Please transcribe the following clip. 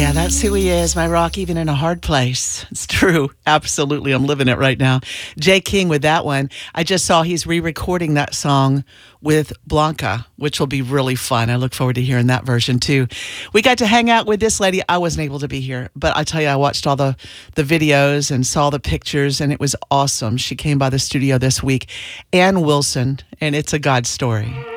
Yeah, that's who he is, my rock, even in a hard place. It's true. Absolutely. I'm living it right now. Jay King with that one. I just saw he's re-recording that song with Blanca, which will be really fun. I look forward to hearing that version too. We got to hang out with this lady. I wasn't able to be here, but I tell you, I watched all the videos and saw the pictures, and it was awesome. She came by the studio this week, Ann Wilson, and it's a God story.